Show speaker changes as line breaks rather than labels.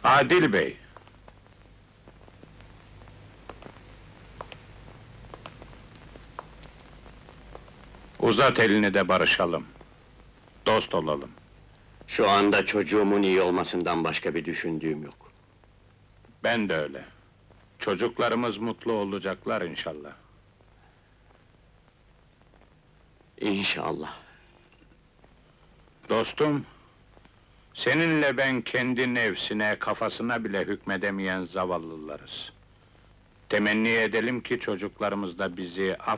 Adil Bey! Uzat elini de barışalım. Dost olalım.
Şu anda çocuğumun iyi olmasından başka bir düşündüğüm yok.
Ben de öyle. Çocuklarımız mutlu olacaklar inşallah.
İnşallah.
Dostum, seninle ben kendi nefsine, kafasına bile hükmedemeyen zavallılarız. Temenni edelim ki çocuklarımız da bizi